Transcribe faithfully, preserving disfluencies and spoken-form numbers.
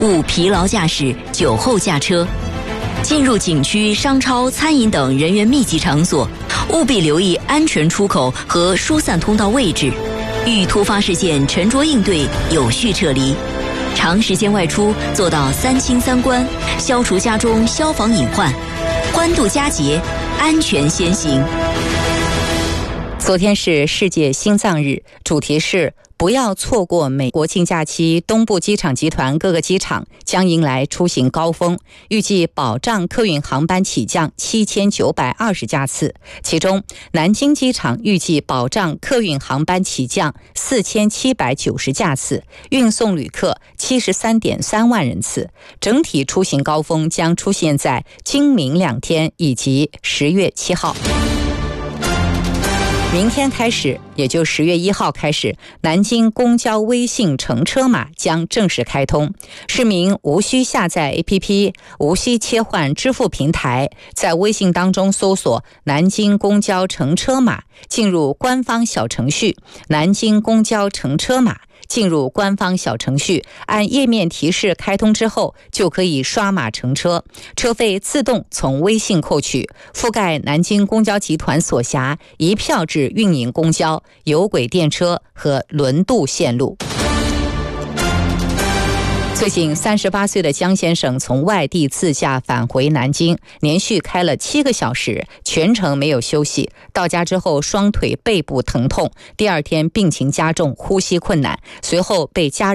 勿疲劳驾驶、酒后驾车。进入景区、商超、餐饮等人员密集场所，务必留意安全出口和疏散通道位置，遇突发事件沉着应对，有序撤离。长时间外出做到三清三关，消除家中消防隐患，欢度佳节，安全先行。 昨天是世界心脏日，主题是不要错过美国庆假期。东部机场集团各个机场将迎来出行高峰，预计保障客运航班起降七千九百二十架次，其中南京机场预计保障客运航班起降四千七百九十架次，运送旅客七十三点三万人次。整体出行高峰将出现在今明两天以及十月七号。明天开始，也就十月一号开始，南京公交微信乘车码将正式开通，市民无需下载 A P P， 无需切换支付平台，在微信当中搜索南京公交乘车码，进入官方小程序南京公交乘车码，进入官方小程序，按页面提示开通之后，就可以刷码乘车，车费自动从微信扣取，覆盖南京公交集团所辖一票制运营公交、有轨电车和轮渡线路。最近三十八岁的江先生从外地自驾返回南京，连续开了七个小时，全程没有休息。到家之后，双腿背部疼痛，第二天病情加重，呼吸困难，随后被家人